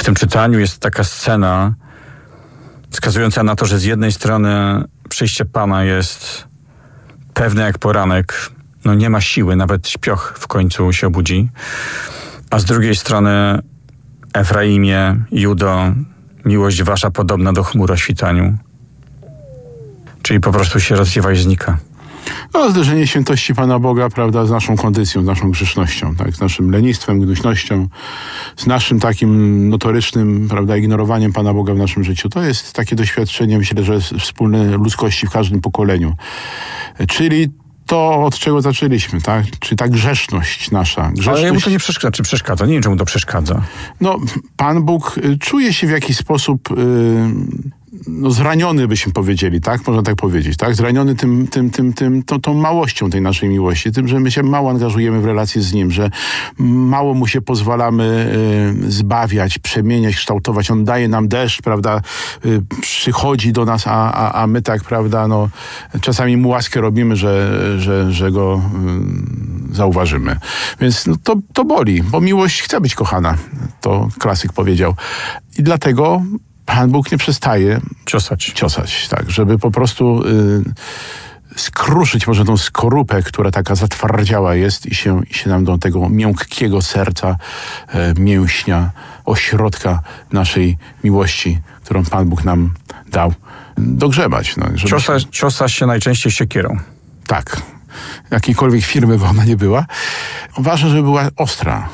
tym czytaniu jest taka scena wskazująca na to, że z jednej strony przyjście Pana jest pewne jak poranek, no nie ma siły, nawet śpioch w końcu się obudzi, a z drugiej strony Efraimie, Judo, miłość wasza podobna do chmur o świtaniu. Czyli po prostu się rozwiewa i znika. No, zderzenie świętości Pana Boga, prawda, z naszą kondycją, z naszą grzesznością, tak, z naszym lenistwem, gnuśnością, z naszym takim notorycznym, prawda, ignorowaniem Pana Boga w naszym życiu. To jest takie doświadczenie, myślę, że wspólne ludzkości w każdym pokoleniu. Czyli to, od czego zaczęliśmy, tak? Czyli ta grzeszność nasza. Ale jemu to nie przeszkadza, czy przeszkadza? Nie wiem, czemu to przeszkadza. No, Pan Bóg czuje się w jakiś sposób zraniony, byśmy powiedzieli, tak? Można tak powiedzieć, tak? Zraniony tą małością tej naszej miłości, tym, że my się mało angażujemy w relacje z Nim, że mało Mu się pozwalamy zbawiać, przemieniać, kształtować. On daje nam deszcz, prawda? Przychodzi do nas, a my tak, prawda, no, czasami Mu łaskę robimy, że Go zauważymy. Więc no, to boli, bo miłość chce być kochana. To klasyk powiedział. I dlatego Pan Bóg nie przestaje ciosać, tak, żeby po prostu skruszyć może tą skorupę, która taka zatwardziała jest i się nam do tego miękkiego serca, mięśnia, ośrodka naszej miłości, którą Pan Bóg nam dał, dogrzebać. No, Ciosa się najczęściej siekierą. Tak. Jakiejkolwiek firmy by ona nie była. Ważne, żeby była ostra.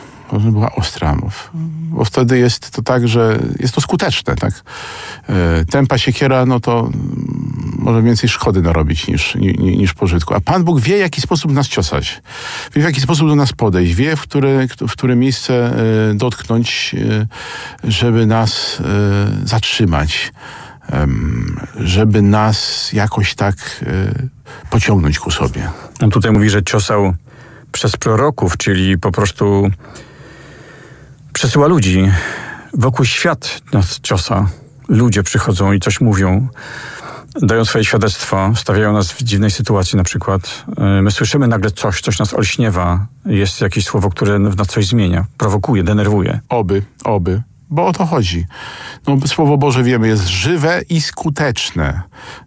Bo wtedy jest to tak, że jest to skuteczne, tak? Tępa siekiera, no to może więcej szkody narobić niż pożytku. A Pan Bóg wie, w jaki sposób nas ciosać. Wie, w jaki sposób do nas podejść. Wie, w które miejsce dotknąć, żeby nas zatrzymać. Żeby nas jakoś tak pociągnąć ku sobie. On tutaj mówi, że ciosał przez proroków, czyli po prostu przesyła ludzi. Wokół świat nas ciosa. Ludzie przychodzą i coś mówią, dają swoje świadectwo, stawiają nas w dziwnej sytuacji na przykład. My słyszymy nagle coś nas olśniewa. Jest jakieś słowo, które w nas coś zmienia, prowokuje, denerwuje. Oby. Bo o to chodzi. No, Słowo Boże, wiemy, jest żywe i skuteczne.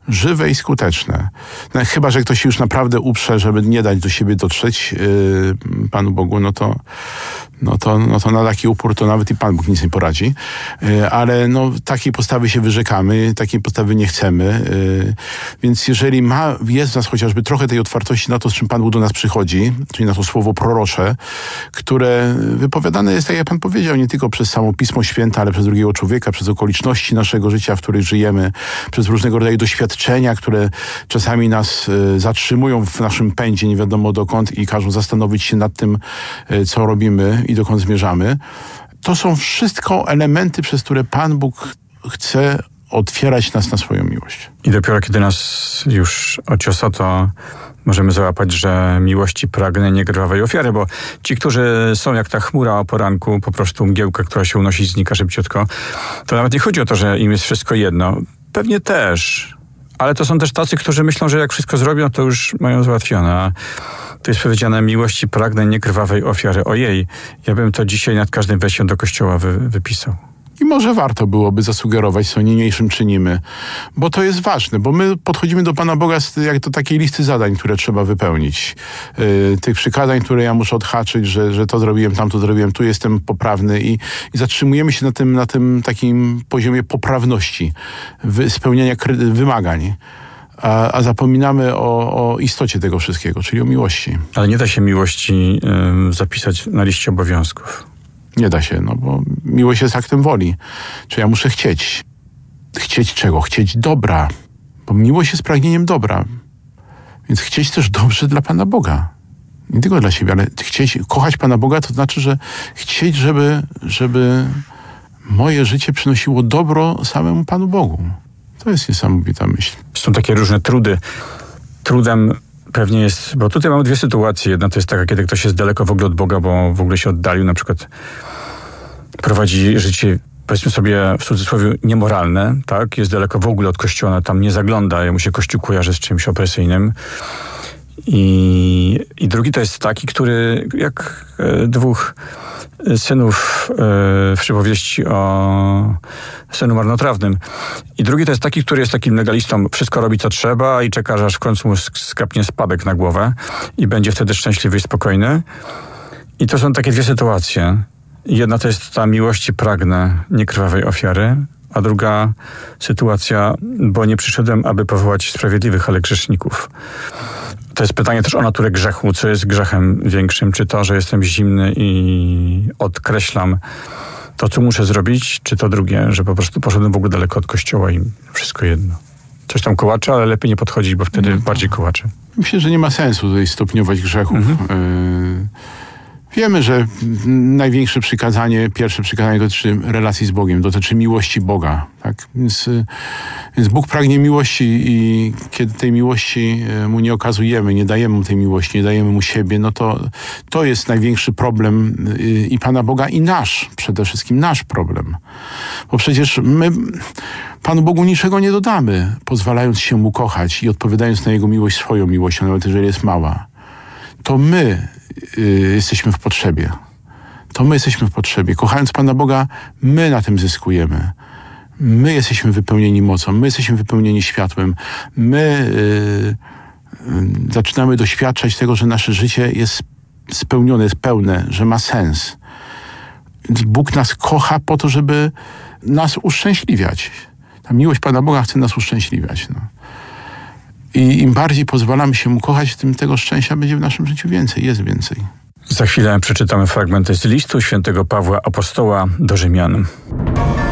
No, chyba że ktoś się już naprawdę uprze, żeby nie dać do siebie dotrzeć Panu Bogu, no to na taki upór to nawet i Pan Bóg nic nie poradzi. Ale no, takiej postawy się wyrzekamy, takiej postawy nie chcemy. Więc jeżeli jest w nas chociażby trochę tej otwartości na to, z czym Pan Bóg do nas przychodzi, czyli na to słowo prorocze, które wypowiadane jest, tak jak Pan powiedział, nie tylko przez samo Pismo Święte, ale przez drugiego człowieka, przez okoliczności naszego życia, w których żyjemy, przez różnego rodzaju doświadczenia, które czasami nas zatrzymują w naszym pędzie, nie wiadomo dokąd, i każą zastanowić się nad tym, co robimy i dokąd zmierzamy. To są wszystko elementy, przez które Pan Bóg chce otwierać nas na swoją miłość. I dopiero kiedy nas już ociosa, to możemy załapać, że miłości pragnę niekrwawej ofiary, bo ci, którzy są jak ta chmura o poranku, po prostu mgiełka, która się unosi, znika szybciutko, to nawet nie chodzi o to, że im jest wszystko jedno. Pewnie też. Ale to są też tacy, którzy myślą, że jak wszystko zrobią, to już mają załatwione. A tu jest powiedziane, miłości pragnę niekrwawej ofiary. Ojej, ja bym to dzisiaj nad każdym wejściem do kościoła wypisał. I może warto byłoby zasugerować, co niniejszym czynimy, bo to jest ważne, bo my podchodzimy do Pana Boga jak do takiej listy zadań, które trzeba wypełnić. Tych przykazań, które ja muszę odhaczyć, że to zrobiłem, tamto zrobiłem, tu jestem poprawny i zatrzymujemy się na tym takim poziomie poprawności, spełniania wymagań. A zapominamy o istocie tego wszystkiego, czyli o miłości. Ale nie da się miłości zapisać na liście obowiązków. Nie da się, no bo miłość jest aktem woli. Czy ja muszę chcieć. Chcieć czego? Chcieć dobra. Bo miłość jest pragnieniem dobra. Więc chcieć też dobrze dla Pana Boga. Nie tylko dla siebie, ale chcieć, kochać Pana Boga, to znaczy, że chcieć, żeby moje życie przynosiło dobro samemu Panu Bogu. To jest niesamowita myśl. Są takie różne trudy. Trudem pewnie jest, bo tutaj mamy dwie sytuacje. Jedna to jest taka, kiedy ktoś jest daleko w ogóle od Boga, bo w ogóle się oddalił, na przykład prowadzi życie, powiedzmy sobie w cudzysłowie, niemoralne, tak? Jest daleko w ogóle od Kościoła, tam nie zagląda, jemu się Kościół kojarzy z czymś opresyjnym. I drugi to jest taki, który jak dwóch synów w przypowieści o synu marnotrawnym. I drugi to jest taki, który jest takim legalistą, wszystko robi co trzeba i czeka, aż w końcu mu skapnie spadek na głowę i będzie wtedy szczęśliwy i spokojny. I to są takie dwie sytuacje. Jedna to jest ta miłości pragnę niekrwawej ofiary, a druga sytuacja, bo nie przyszedłem, aby powołać sprawiedliwych, ale grzeszników. To jest pytanie też o naturę grzechu. Co jest grzechem większym? Czy to, że jestem zimny i odkreślam to, co muszę zrobić, czy to drugie, że po prostu poszedłem w ogóle daleko od kościoła i wszystko jedno. Coś tam kołacze, ale lepiej nie podchodzić, bo wtedy bardziej kołacze. Myślę, że nie ma sensu tutaj stopniować grzechów. Wiemy, że największe przykazanie, pierwsze przykazanie dotyczy relacji z Bogiem, dotyczy miłości Boga. Tak? Więc Bóg pragnie miłości i kiedy tej miłości Mu nie okazujemy, nie dajemy Mu tej miłości, nie dajemy Mu siebie, no to jest największy problem i Pana Boga i nasz, przede wszystkim nasz problem. Bo przecież my Panu Bogu niczego nie dodamy, pozwalając się Mu kochać i odpowiadając na Jego miłość swoją miłością, nawet jeżeli jest mała. To my jesteśmy w potrzebie. To my jesteśmy w potrzebie. Kochając Pana Boga, my na tym zyskujemy. My jesteśmy wypełnieni mocą, my jesteśmy wypełnieni światłem. My zaczynamy doświadczać tego, że nasze życie jest spełnione, jest pełne, że ma sens. Więc Bóg nas kocha po to, żeby nas uszczęśliwiać. Ta miłość Pana Boga chce nas uszczęśliwiać. No. I im bardziej pozwalamy się Mu kochać, tym tego szczęścia będzie w naszym życiu więcej, jest więcej. Za chwilę przeczytamy fragmenty z listu świętego Pawła Apostoła do Rzymian.